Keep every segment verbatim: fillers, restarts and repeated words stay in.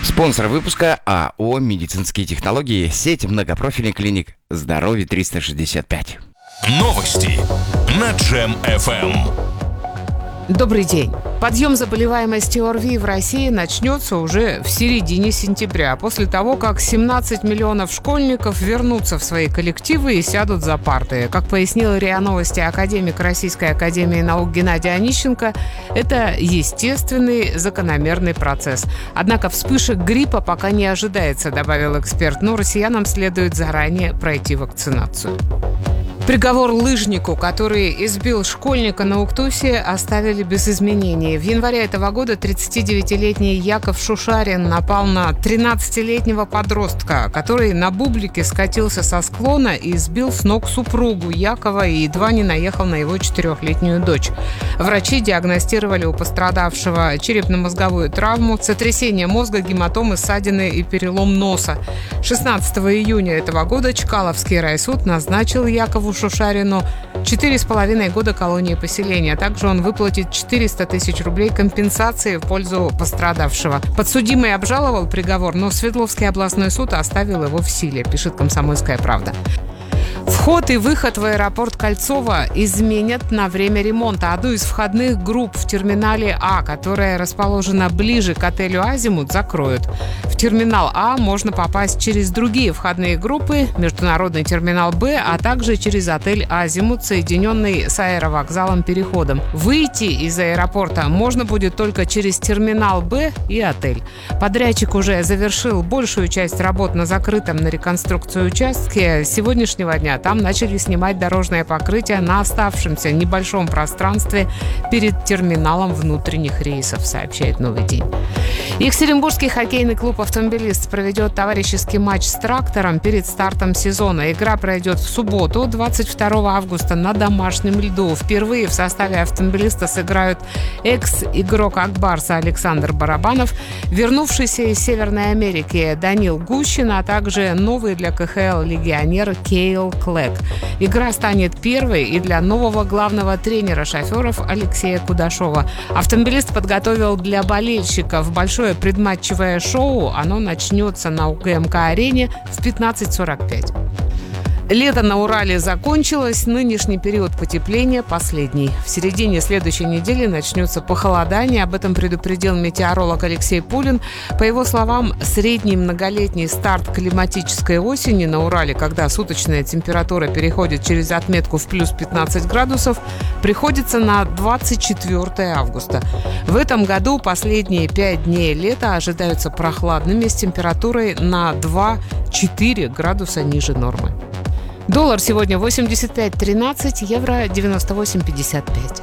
Спонсор выпуска АО «Медицинские технологии», сеть многопрофильных клиник «Здоровье триста шестьдесят пять». Новости на Джем эф эм. Добрый день. Подъем заболеваемости ОРВИ в России начнется уже в середине сентября, после того, как семнадцать миллионов школьников вернутся в свои коллективы и сядут за парты. Как пояснил РИА Новости академик Российской академии наук Геннадий Онищенко, это естественный, закономерный процесс. Однако вспышек гриппа пока не ожидается, добавил эксперт, но россиянам следует заранее пройти вакцинацию. Приговор лыжнику, который избил школьника на Уктусе, оставили без изменений. В январе этого года тридцатидевятилетний Яков Шушарин напал на тринадцатилетнего подростка, который на бублике скатился со склона и сбил с ног супругу Якова и едва не наехал на его четырехлетнюю дочь. Врачи диагностировали у пострадавшего черепно-мозговую травму, сотрясение мозга, гематомы, ссадины и перелом носа. шестнадцатого июня этого года Чкаловский райсуд назначил Якову Шушарину четыре с половиной года колонии поселения. Также он выплатит четыреста тысяч рублей компенсации в пользу пострадавшего. Подсудимый обжаловал приговор, но Свердловский областной суд оставил его в силе, пишет «Комсомольская правда». Вход и выход в аэропорт Кольцово изменят на время ремонта. Одну из входных групп в терминале А, которая расположена ближе к отелю «Азимут», закроют. В терминал А можно попасть через другие входные группы, международный терминал Б, а также через отель «Азимут», соединенный с аэровокзалом переходом. Выйти из аэропорта можно будет только через терминал Б и отель. Подрядчик уже завершил большую часть работ на закрытом на реконструкцию участке. С сегодняшнего дня там начали снимать дорожное покрытие на оставшемся небольшом пространстве перед терминалом внутренних рейсов, сообщает «Новый день». Екатеринбургский хоккейный клуб «Автомобилист» проведет товарищеский матч с «Трактором» перед стартом сезона. Игра пройдет в субботу, двадцать второго августа, на домашнем льду. Впервые в составе «Автомобилиста» сыграют экс-игрок «Акбарса» Александр Барабанов, вернувшийся из Северной Америки Данил Гущин, а также новый для ка ха эл легионер Кейл Клэк. Игра станет первой и для нового главного тренера шоферов Алексея Кудашова. «Автомобилист» подготовил для болельщиков большое предматчевое шоу. Оно начнется на у ка эм ка-арене в пятнадцать сорок пять. Лето на Урале закончилось, нынешний период потепления последний. В середине следующей недели начнется похолодание, об этом предупредил метеоролог Алексей Пулин. По его словам, средний многолетний старт климатической осени на Урале, когда суточная температура переходит через отметку в плюс пятнадцать градусов, приходится на двадцать четвёртого августа. В этом году последние пять дней лета ожидаются прохладными с температурой на два-четыре градуса ниже нормы. Доллар сегодня восемьдесят пять тринадцать, евро девяносто восемь пятьдесят пять.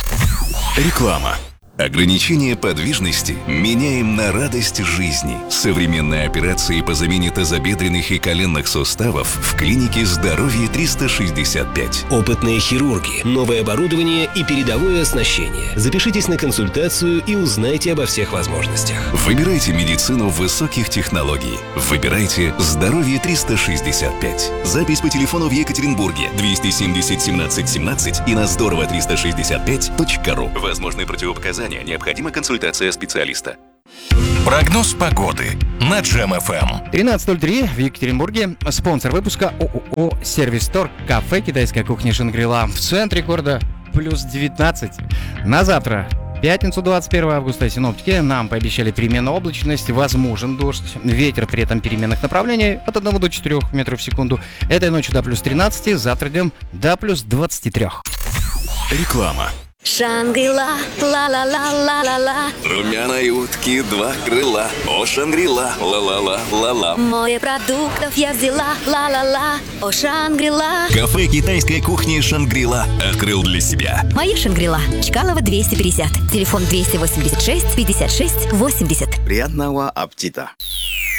Реклама. Ограничение подвижности меняем на радость жизни. Современные операции по замене тазобедренных и коленных суставов в клинике «Здоровье триста шестьдесят пять». Опытные хирурги, новое оборудование и передовое оснащение. Запишитесь на консультацию и узнайте обо всех возможностях. Выбирайте медицину высоких технологий. Выбирайте «Здоровье триста шестьдесят пять». Запись по телефону в Екатеринбурге двести семьдесят семнадцать семнадцать и на здорово триста шестьдесят пять точка ру. Возможны противопоказания. Необходима консультация специалиста. Прогноз погоды на Джем эф эм. тринадцать ноль три в Екатеринбурге. Спонсор выпуска ООО «Сервис-Стор», кафе «Китайская кухня Шангри-Ла». В центре города плюс девятнадцать. На завтра, пятницу, двадцать первого августа, синоптики нам пообещали переменную облачность, возможен дождь, ветер при этом переменных направлений от одного до четырёх метров в секунду. Этой ночью до плюс тринадцати, завтра днем до плюс двадцати трёх. Реклама. Шангри-Ла, ла-ла-ла-ла-ла-ла. Румяной утки два крыла. О, Шангри-Ла, ла-ла-ла-ла-ла. Море продуктов я взяла, ла-ла-ла. О, Шангри-Ла. Кафе «Китайская кухня Шангри-Ла» открыл для себя. Моя Шангри-Ла. Чкалова двести пятьдесят. Телефон двести восемьдесят шесть пятьдесят шесть восемьдесят. Приятного аппетита!